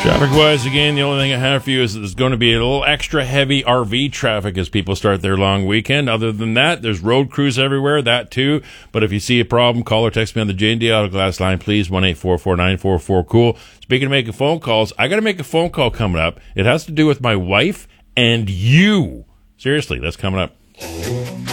Traffic-wise, again, the only thing I have for you is that there's going to be a little extra heavy RV traffic as people start their long weekend. Other than that, there's road crews everywhere, that too. But if you see a problem, call or text me on the J&D Auto Glass line, please, 1-844-944-COOL. Speaking of making phone calls, I got to make a phone call coming up. It has to do with my wife and you. Seriously, that's coming up.